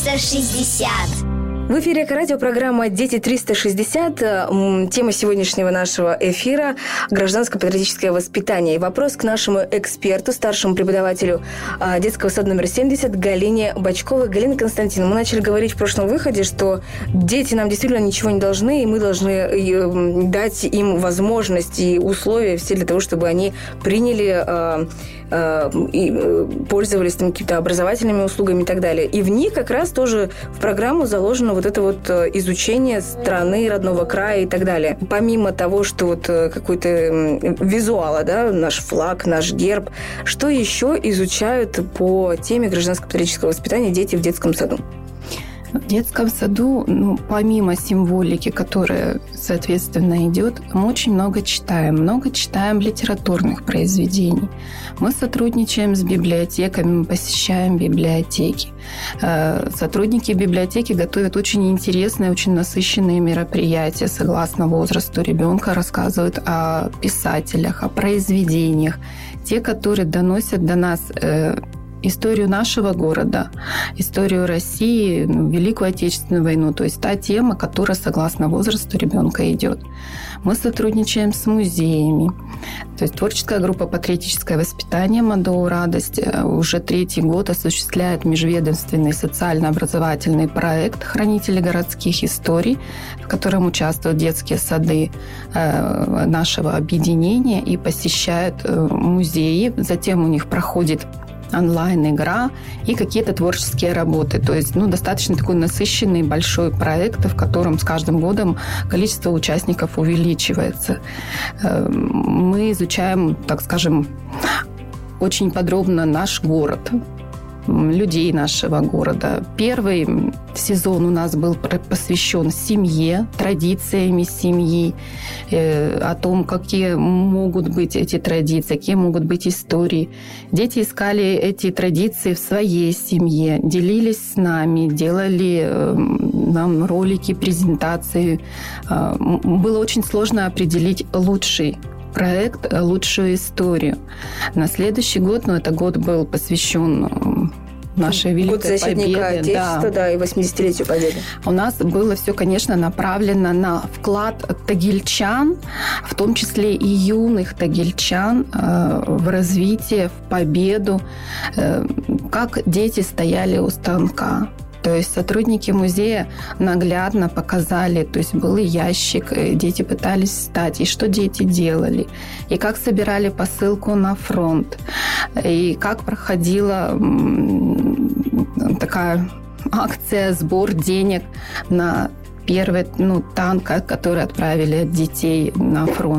360. В эфире Эко-радио, «Дети 360». Тема сегодняшнего нашего эфира – гражданско-патриотическое воспитание. И вопрос к нашему эксперту, старшему преподавателю детского сада номер 70 Галине Бочковой. Галина Константиновна, мы начали говорить в прошлом выходе, что дети нам действительно ничего не должны, и мы должны дать им возможность и условия все для того, чтобы они приняли и пользовались там какими-то образовательными услугами и так далее. И в них как раз тоже в программу заложено вот это вот изучение страны, родного края и так далее. Помимо того, что вот какой-то визуала, да, наш флаг, наш герб, что еще изучают по теме гражданско-патриотического воспитания дети в детском саду? В детском саду, помимо символики, которая, соответственно, идет, мы очень много читаем литературных произведений. Мы сотрудничаем с библиотеками, мы посещаем библиотеки. Сотрудники библиотеки готовят очень интересные, очень насыщенные мероприятия согласно возрасту ребенка, рассказывают о писателях, о произведениях, те, которые доносят до нас историю нашего города, историю России, Великую Отечественную войну, то есть та тема, которая согласно возрасту ребенка идет. Мы сотрудничаем с музеями. То есть творческая группа «Патриотическое воспитание» МАДО «Радость» уже 3-й год осуществляет межведомственный социально-образовательный проект «Хранители городских историй», в котором участвуют детские сады нашего объединения и посещают музеи. Затем у них проходит онлайн-игра и какие-то творческие работы. То есть достаточно такой насыщенный большой проект, в котором с каждым годом количество участников увеличивается. Мы изучаем, так скажем, очень подробно наш город, людей нашего города. Первый сезон у нас был посвящен семье, традициями семьи, о том, какие могут быть эти традиции, какие могут быть истории. Дети искали эти традиции в своей семье, делились с нами, делали нам ролики, презентации. Было очень сложно определить лучший проект, лучшую историю. На следующий год, это год был посвящен нашей Великой Победе. Год защитника Отечества, да, и 80-летию Победы. У нас было все, конечно, направлено на вклад тагильчан, в том числе и юных тагильчан, в развитие, в победу, как дети стояли у станка. То есть сотрудники музея наглядно показали, то есть был ящик, дети пытались встать, и что дети делали, и как собирали посылку на фронт, и как проходила такая акция, сбор денег на первый танк, который отправили от детей на фронт.